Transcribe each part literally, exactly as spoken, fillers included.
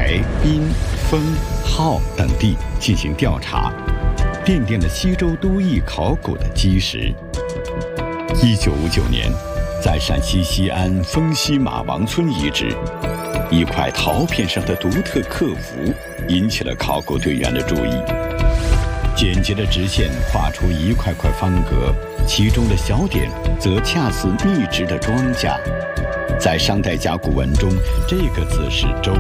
台、滨、丰、浩等地进行调查，奠定了西周都邑考古的基石。一九五九年，在陕西西安丰西马王村遗址，一块陶片上的独特刻符引起了考古队员的注意。简洁的直线画出一块块方格，其中的小点则恰似密植的庄稼。在商代甲骨文中，这个字是“周”。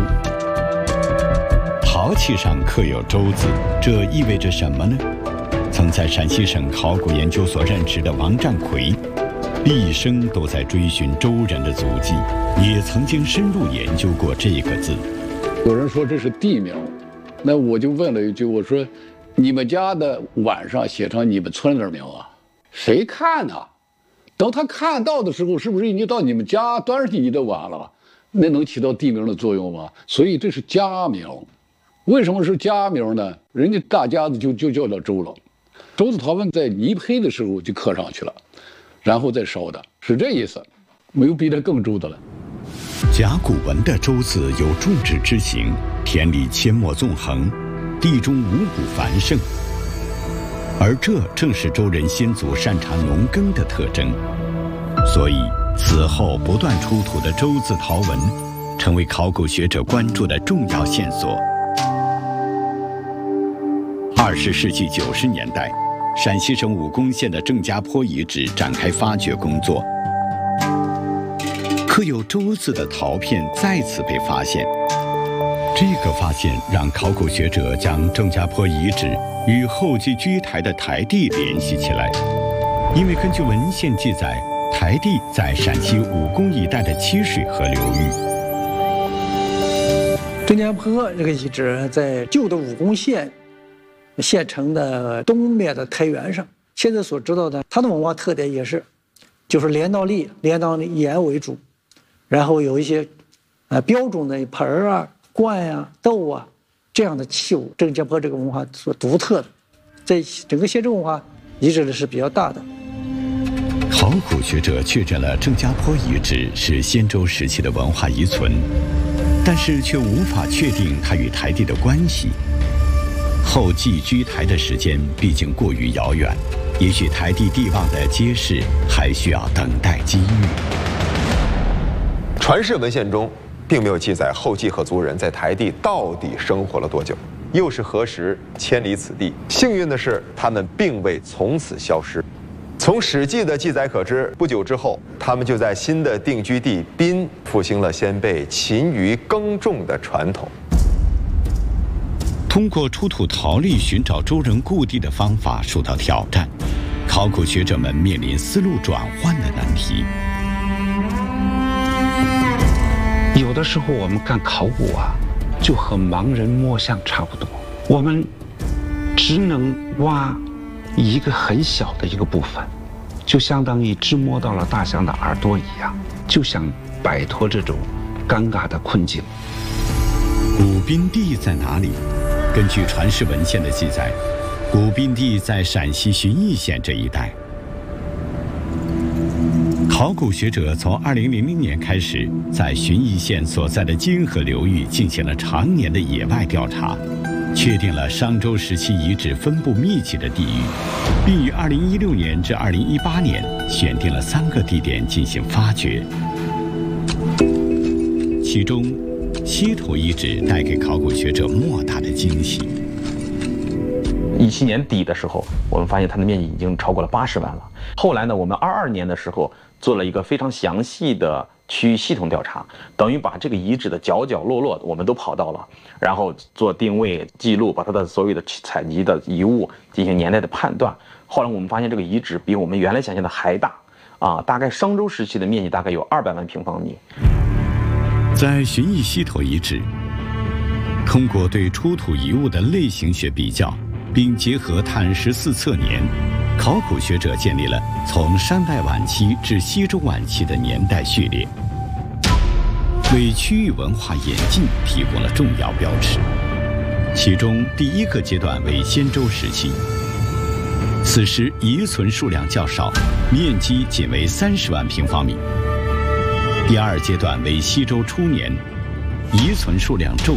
陶器上刻有“周”字，这意味着什么呢？曾在陕西省考古研究所任职的王占奎，毕生都在追寻周人的足迹，也曾经深入研究过这个字。 有人说这是地名，那我就问了一句，我说：“你们家的晚上写成你们村的名啊？谁看呢？等他看到的时候，是不是已经到你们家端上去你的碗了？那能起到地名的作用吗？所以这是家名。为什么是家名呢？人家大家子就就叫做周了。周字陶文在泥胚的时候就刻上去了，然后再烧的，是这意思，没有比这更周的了。 甲骨文的周字有众志之行，田里阡陌纵横，地中五谷繁盛，而这正是周人先祖擅长农耕的特征。所以此后不断出土的周字陶文成为考古学者关注的重要线索。二十世纪九十年代，陕西省武功县的郑家坡遗址展开发掘工作，刻有周字的陶片再次被发现。这个发现让考古学者将郑家坡遗址与后继居台的台地联系起来，因为根据文献记载，台地在陕西武功一带的七水河流域。 郑家坡这个遗址在旧的武功县县城的东面的台原上。现在所知道的，它的文化特点也是，就是镰刀立、镰刀岩为主，然后有一些呃标准的盆儿啊、罐啊、豆啊这样的器物。郑家坡这个文化所独特的，在整个县城文化遗址的是比较大的。 考古学者确认了郑家坡遗址是先周时期的文化遗存，但是却无法确定它与台地的关系。后继居台的时间毕竟过于遥远，也许台地地望的揭示还需要等待机遇。 传世文献中并没有记载后继和族人在台地到底生活了多久，又是何时迁离此地。幸运的是，他们并未从此消失。从《史记》的记载可知，不久之后，他们就在新的定居地滨复兴了先辈勤于耕种的传统。 通过出土陶粒寻找周人故地的方法受到挑战，考古学者们面临思路转换的难题。 有的时候我们干考古啊，就和盲人摸象差不多，我们只能挖一个很小的一个部分，就相当于只摸到了大象的耳朵一样，就想摆脱这种尴尬的困境。 古滨地在哪里？根据传世文献的记载，古滨地在陕西旬邑县这一带。考古学者从二零零零年开始，在旬邑县所在的金河流域进行了常年的野外调查，确定了商周时期遗址分布密集的地域，并于二零一六年至二零一八年选定了三个地点进行发掘。其中，西头遗址带给考古学者莫大的惊喜。 一七年底的时候，我们发现它的面积已经超过了八十万了。后来呢，我们二二年的时候做了一个非常详细的区域系统调查，等于把这个遗址的角角落落我们都跑到了，然后做定位记录，把它的所有的采集的遗物进行年代的判断。后来我们发现这个遗址比我们原来想象的还大，啊，大概商周时期的面积大概有二百万平方米。 在旬邑西头遗址，通过对出土遗物的类型学比较，并结合碳十四测年，考古学者建立了从商代晚期至西周晚期的年代序列，为区域文化演进提供了重要标尺。其中第一个阶段为先周时期，此时遗存数量较少，面积仅为三十万平方米。第二阶段为西周初年，遗存数量骤